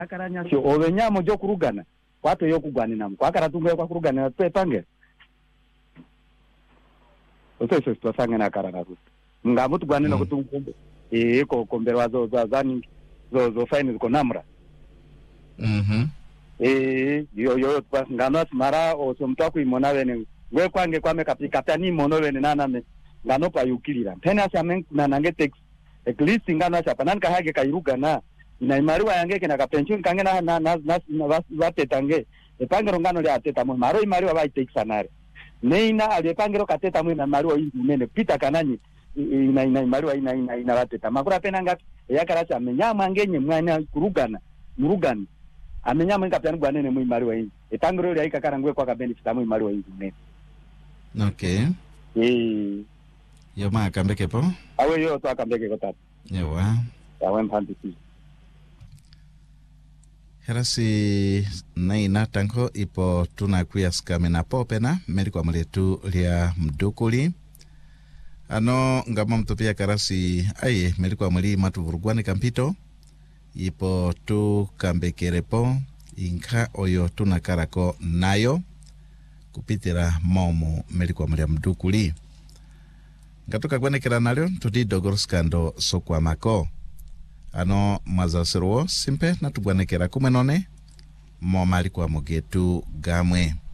akaranya sho ovenyamo jo kurugana kwato yo kugwanina kwakara tunga kwa kurugana twepange oteso twasangana karana ruti ngamutu gwanina kutunkumbe ko komberwa zo zani zo fine ko namra yo ngano mara o somtwa kuimona bene ngwe kwange kwame kapika ni mono bene nana ngano pa yukilira tena samen nanange text at least ngano cha panan ka hage kairugana ina imariwa yange kena ka pension kange na watetange epangero ngano ya teta mo maro imariwa ba text sanare neina alipangero kateta mo na mariwa indumene pita kanani ina imariwa ina wateta makura pena ngati yakara cha menyama ngenye mwana kurugana murugana amenyama ngapyani gwanene mu imariwa indi epangero ya ikakara ngwe kwa ka benefit mu imariwa indumene. Okay. Yo akambeke po? Awe yo to akambeke ko tatu. Yewa. Awe mpandiki. Herasi naina tanko ipo tunakuya skamena popena meri kwa mletu lia mdukuli. Ano ngama mtopia karasi aye meri kwa mli matuvurugwane kampito. Ipo tu kambekerepo inka oyo tunakarako nayo. Kupitira momo meri kwa mli mdukuli. Ngatoka kwenye kila nalio tuti dogoroskando sokwa mako. Ano mazasiruo simpe na tugwane kila kumenone mo mali kwa mugetu gamwe.